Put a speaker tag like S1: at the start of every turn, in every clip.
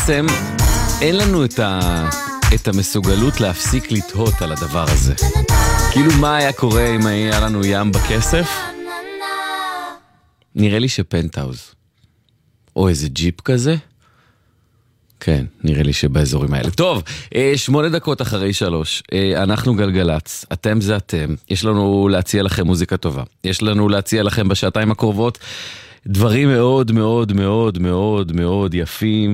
S1: בעצם אין לנו את המסוגלות להפסיק לתהות על הדבר הזה. כאילו מה היה קורה אם היה לנו ים בכסף? נראה לי שפנטהאוז. או איזה ג'יפ כזה? כן, נראה לי שבאזורים האלה. טוב, 8 דקות אחרי 3, אנחנו גלגלץ, אתם זה אתם, יש לנו להציע לכם מוזיקה טובה, יש לנו להציע לכם בשעתיים הקרובות דברים מאוד מאוד מאוד מאוד מאוד יפים,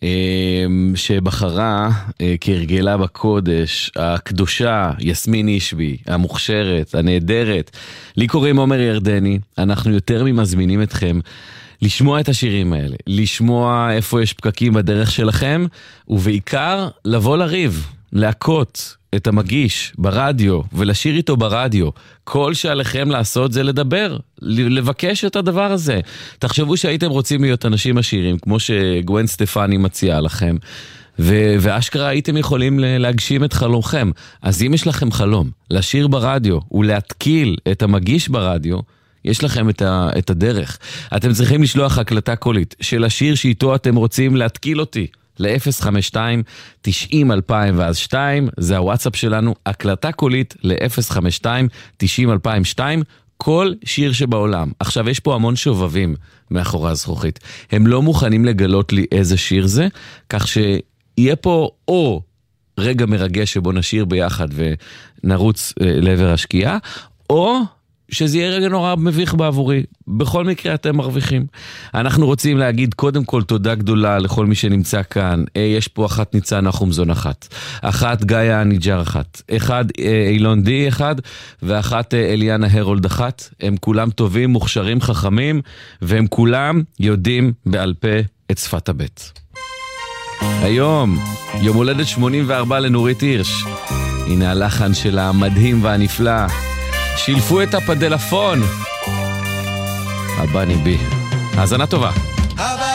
S1: שבחרה כהרגלה בקודש, הקדושה, יסמין אישבי, המוכשרת, הנהדרת. לי קוראים עומר ירדני, אנחנו יותר ממזמינים אתכם לשמוע את השירים האלה, לשמוע איפה יש פקקים בדרך שלכם, ובעיקר לבוא לריב, להכות את המגיש ברדיו, ולשיר איתו ברדיו. כל שעליכם לעשות זה לדבר, לבקש את הדבר הזה. תחשבו שהייתם רוצים להיות אנשים עשירים, כמו שגואן סטפני מציעה לכם, ואשכרה הייתם יכולים להגשים את חלומכם. אז אם יש לכם חלום, לשיר ברדיו, ולהתקיל את המגיש ברדיו, יש לכם את הדרך. אתם צריכים לשלוח הקלטה קולית של השיר שאיתו אתם רוצים להתקיל אותי ל-052-90-2002, זה הוואטסאפ שלנו, הקלטה קולית ל-052-90-2002, כל שיר שבעולם. עכשיו יש פה המון שובבים מאחורי הזכוכית, הם לא מוכנים לגלות לי איזה שיר זה, כך שיהיה פה או רגע מרגש שבו נשיר ביחד ונרוץ לעבר השקיעה, או שזה יהיה רגע נורא מביך בעבורי. בכל מקרה אתם מרוויחים. אנחנו רוצים להגיד קודם כל תודה גדולה לכל מי שנמצא כאן. יש פה אחת ניצן נחומזון אחת גאיה ניג'ר אחד אילון די ואחת אליאנה הרולד הם כולם טובים, מוכשרים, חכמים, והם כולם יודעים בעל פה את שפת הבית. היום, יום הולדת 84 לנורית הירש. הנה הלחן שלה המדהים והנפלא. שילפו את הפדלפון. הבא ניבי. האזנה טובה.